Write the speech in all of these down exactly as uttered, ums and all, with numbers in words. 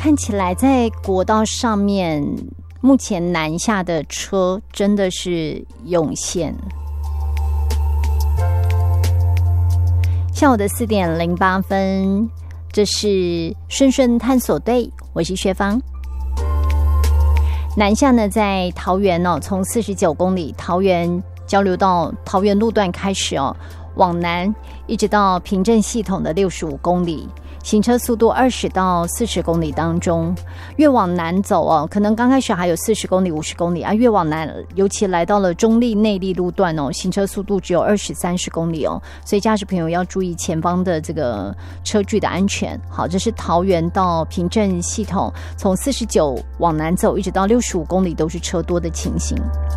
看起来在国道上面，目前南下的车真的是涌现。下午的四点零八分，这是顺顺探索队，我是薛芳。南下呢，在桃园哦，从四十九公里桃园交流道桃园路段开始哦，往南一直到平镇系统的六十五公里。行车速度二十到四十公里当中，越往南走哦，可能刚开始还有四十公里、五十公里啊，越往南，尤其来到了中立、内壢路段哦，行车速度只有二十、三十公里哦，所以驾驶朋友要注意前方的这个车距的安全。好，这是桃园到平镇系统，从四十九往南走，一直到六十五公里都是车多的情形。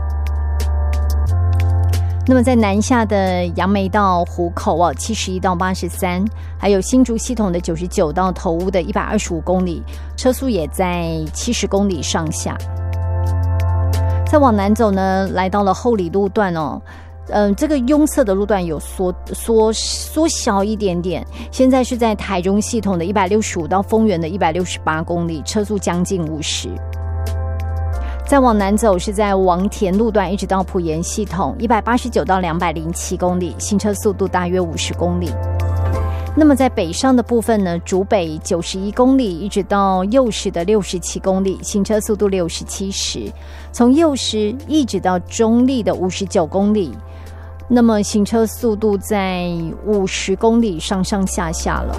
那么在南下的杨梅到湖口哦，七十一到八十三，还有新竹系统的九十九到头屋的一百二十五公里，车速也在七十公里上下。再往南走呢，来到了后里路段哦，嗯、呃，这个拥塞的路段有缩缩缩小一点点，现在是在台中系统的一百六十五到丰原的一百六十八公里，车速将近五十。再往南走是在王田路段，一直到埔盐系统一百八十九到两百零七公里，行车速度大约五十公里。那么在北上的部分呢，竹北九十一公里，一直到右石的六十七公里，行车速度六十七十。从右石一直到中立的五十九公里，那么行车速度在五十公里上上下下了。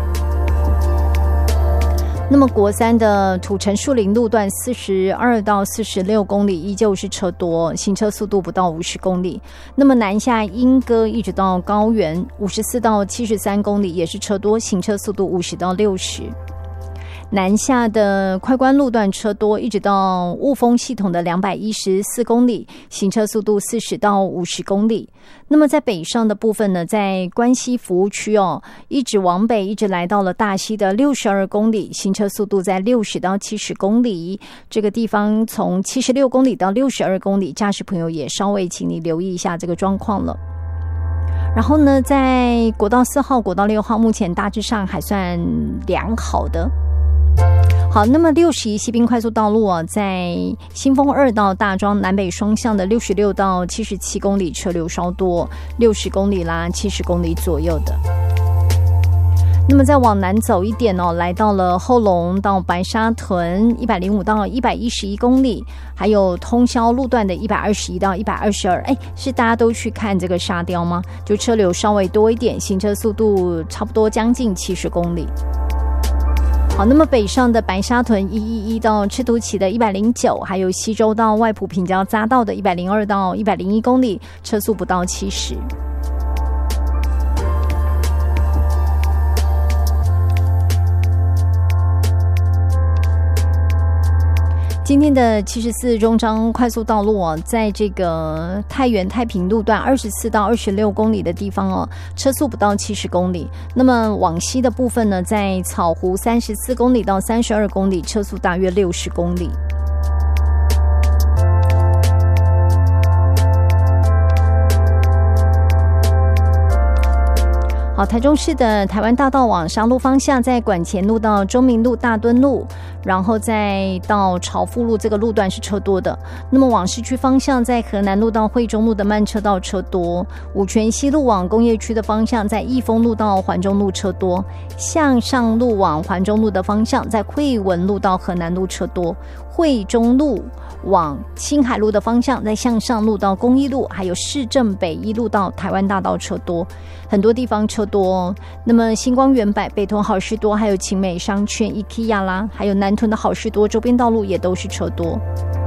那么国三的土城树林路段四十二到四十六公里依旧是车多，行车速度不到五十公里。那么南下莺歌一直到高原五十四到七十三公里也是车多，行车速度五十到六十。南下的快关路段车多，一直到雾峰系统的两百一十四公里，行车速度四十到五十公里。那么在北上的部分呢，在关西服务区哦，一直往北，一直来到了大溪的六十二公里，行车速度在六十到七十公里。这个地方从七十六公里到六十二公里，驾驶朋友也稍微请你留意一下这个状况了。然后呢，在国道四号、国道六号，目前大致上还算良好的。好，那么六十一西滨快速道路啊，在新丰二到大庄南北双向的六十六到七十七公里车流稍多，六十公里啦，七十公里左右的。那么再往南走一点哦，来到了后龙到白沙屯一百零五到一百一十一公里，还有通霄路段的一百二十一到一百二十二。哎，是大家都去看这个沙雕吗？就车流稍微多一点，行车速度差不多将近七十公里。好，那么北上的白沙屯一一一到赤土崎的一百零九，还有西周到外埔平交匝道的一百零二到一百零一公里，车速不到七十。今天的七十四中彰快速道路哦，在这个太原太平路段二十四到二十六公里的地方哦，车速不到七十公里。那么往西的部分呢，在草湖三十四公里到三十二公里，车速大约六十公里。好，台中市的台湾大道往沙鹿方向，在管前路到中明路、大墩路，然后再到朝富路，这个路段是车多的。那么往市区方向，在河南路到惠中路的慢车道车多。五权西路往工业区的方向，在义丰路到环中路车多。向上路往环中路的方向，在惠文路到河南路车多。惠中路往青海路的方向，在向上路到公益路，还有市政北一路到台湾大道车多，很多地方车多哦。那么星光原百、北屯好事多，还有晴美商圈、IKEA 啦，还有南屯的好事多，周边道路也都是车多。